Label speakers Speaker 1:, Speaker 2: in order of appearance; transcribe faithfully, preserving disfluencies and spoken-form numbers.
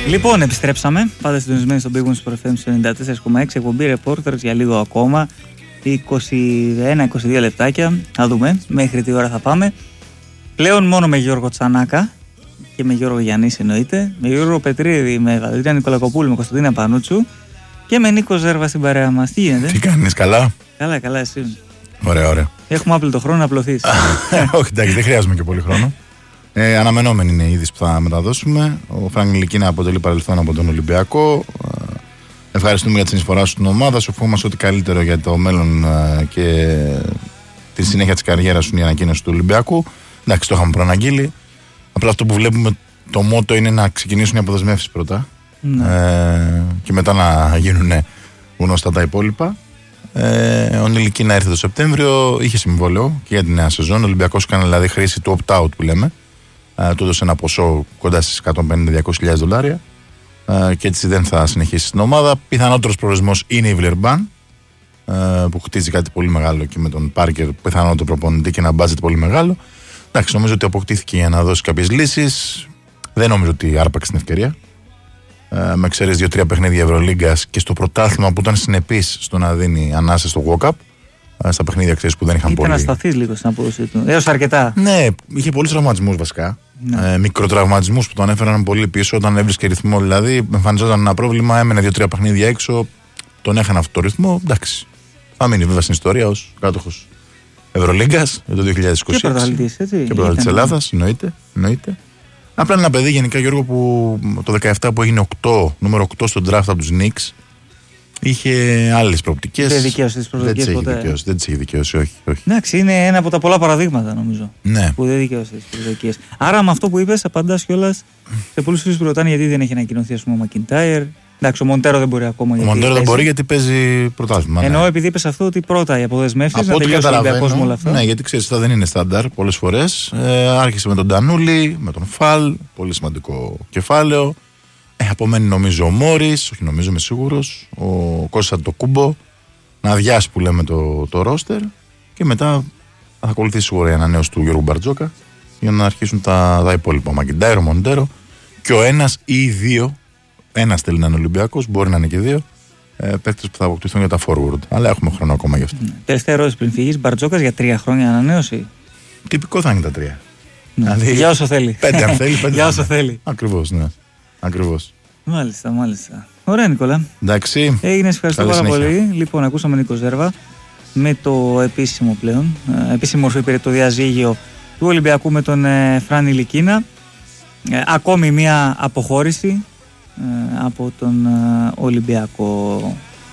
Speaker 1: Λοιπόν, επιστρέψαμε. Πάντα συντονισμένοι στον Big Wings Sport εφ εμ ενενήντα τέσσερα κόμμα έξι. Εκπομπή Reporters για λίγο ακόμα. είκοσι ένα είκοσι δύο λεπτάκια. Θα δούμε μέχρι τι ώρα θα πάμε. Πλέον μόνο με Γιώργο Τσανάκα και με Γιώργο Γιαννής εννοείται. Με Γιώργο Πετρίδη, με Βαλεντίνα Νικολακοπούλου, με Κωνσταντίνα Πανούτσου και με Νίκο Ζέρβα στην παρέα μας. Τι γίνεται?
Speaker 2: Τι κάνεις, καλά?
Speaker 1: Καλά, καλά, εσύ?
Speaker 2: Ωραία, ωραία.
Speaker 1: Έχουμε άπλητο χρόνο να απλωθείς.
Speaker 2: Όχι, εντάξει, δεν χρειάζομαι και πολύ χρόνο. Ε, αναμενόμενη είναι η είδηση που θα μεταδώσουμε. Ο Φράνκ Ντιλικίνα αποτελεί παρελθόν από τον Ολυμπιακό. Ευχαριστούμε για τη συνεισφορά σου στην ομάδα σου. Ευχόμαστε ό,τι καλύτερο για το μέλλον και τη συνέχεια της καριέρας σου, η ανακοίνωση του Ολυμπιακού. Εντάξει, το είχαμε προαναγγείλει. Απλά αυτό που βλέπουμε, το μότο είναι να ξεκινήσουν οι αποδεσμεύσεις πρώτα. Ναι. Ε, και μετά να γίνουν γνωστά τα υπόλοιπα. Ε, ο Ντιλικίνα ήρθε το Σεπτέμβριο, είχε συμβόλαιο και για τη νέα σεζόν. Ο Ολυμπιακός έκανε δηλαδή χρήση του opt-out που λέμε. Ε, του έδωσε ένα ποσό κοντά στις εκατόν πενήντα με διακόσιες χιλιάδες δολάρια. Ε, και έτσι δεν θα συνεχίσει στην ομάδα. Πιθανότερος προορισμός είναι η Βιλερμπάν, ε, που χτίζει κάτι πολύ μεγάλο και με τον Πάρκερ, πιθανότερο προπονητή και ένα μπάτζετ πολύ μεγάλο. Εντάξει, νομίζω ότι αποκτήθηκε για να δώσει κάποιες λύσεις. Δεν νομίζω ότι άρπαξε την ευκαιρία. Ε, με εξαίρεση δύο-τρία παιχνίδια Ευρωλίγκας και στο πρωτάθλημα που ήταν συνεπής στο να δίνει ανάσες στο walk-up. Ε, στα παιχνίδια ξέρεις που δεν είχαν
Speaker 1: Ήταν
Speaker 2: πολύ.
Speaker 1: Ήταν ασταθής λίγο στην απόδοση του. Έως αρκετά.
Speaker 2: Ναι, είχε πολλούς τραυματισμούς βασικά. Ναι. Ε, μικροτραυματισμούς που τον έφεραν πολύ πίσω όταν έβρισκε ρυθμό. Δηλαδή, εμφανιζόταν ένα πρόβλημα, έμενε δύο-τρία παιχνίδια έξω, τον έχανε αυτό το ρυθμό. Εντάξει. Θα μείνει βέβαια στην ιστορία ως κάτοχος Ευρωλίγκας για το δύο χιλιάδες είκοσι έξι. Και
Speaker 1: πρωταθλητής, έτσι.
Speaker 2: Και πρωταθλητής της Ελλάδας, εννοείται. εννοείται. Απλά είναι ένα παιδί γενικά, Γιώργο, που το δεκαεπτά που έγινε οκτώ, νούμερο οκτώ στον draft από τους Knicks, είχε άλλες προοπτικές.
Speaker 1: Δεν δικαίωσε τις προσδοκίες ποτέ.
Speaker 2: Δικαιώσει, δεν τις είχε δικαιώσει, όχι. όχι.
Speaker 1: Εντάξει, είναι ένα από τα πολλά παραδείγματα νομίζω.
Speaker 2: Ναι.
Speaker 1: Που δεν δικαίωσε τις προσδοκίες. Άρα με αυτό που είπες, απαντάς κιόλας σε πολλούς φίλους που ρωτάνε γιατί δεν έχει ανακοινωθεί, ας πούμε, ο Μακιντάιρ. Εντάξει, ο Μοντέρο δεν μπορεί ακόμα.
Speaker 2: Ο Μοντέρο δεν μπορεί γιατί παίζει πρωτάθλημα.
Speaker 1: Εννοώ
Speaker 2: ναι.
Speaker 1: επειδή είπες αυτό ότι πρώτα οι αποδεσμεύσεις να τελειώσει ο Ολυμπιακός με όλα αυτά.
Speaker 2: Ναι, γιατί ξέρεις, αυτά δεν είναι στάνταρ πολλές φορές. Ε, άρχισε με τον Ντανούλη, με τον Φαλ, πολύ σημαντικό κεφάλαιο. Ε, απομένει νομίζω ο Μόρις, όχι νομίζω, είμαι σίγουρος, ο Κώστας Αντετοκούνμπο, να αδειάσει που λέμε το, το ρόστερ και μετά θα ακολουθήσει σίγουρα η ανανέωση του Γιώργου Μπαρτζόκα για να αρχίσουν τα, τα υπόλοιπα. Μακιντάιρο, Μοντέρο και ο ένας ή οι δύο, ένας θέλει να είναι Ολυμπιακός, μπορεί να είναι και δύο, ε, παίκτες που θα αποκτηθούν για τα forward. Αλλά έχουμε χρόνο ακόμα γι' αυτό.
Speaker 1: Ναι. Τελευταία ερώτηση πριν φύγεις, Μπαρτζόκας για τρία χρόνια ανανέωση.
Speaker 2: Τυπικό θα είναι τα τρία.
Speaker 1: Ναι. Δηλαδή, για όσο θέλει.
Speaker 2: Πέντε αν θέλει. Πέντε
Speaker 1: για όσο θέλει.
Speaker 2: Ακριβώς, ναι. Ακριβώς.
Speaker 1: Μάλιστα, μάλιστα. Ωραία, Νικόλα.
Speaker 2: Εντάξει.
Speaker 1: Έγινε, ευχαριστώ
Speaker 2: Καλή
Speaker 1: πάρα
Speaker 2: συνέχεια.
Speaker 1: πολύ. Λοιπόν, ακούσαμε Νίκο Ζέρβα με το επίσημο πλέον. Ε, επίσημη μορφή πήρε το διαζύγιο του Ολυμπιακού με τον ε, Φραν Ντιλικίνα. Ε, ακόμη μία αποχώρηση ε, από τον ε, Ολυμπιακό.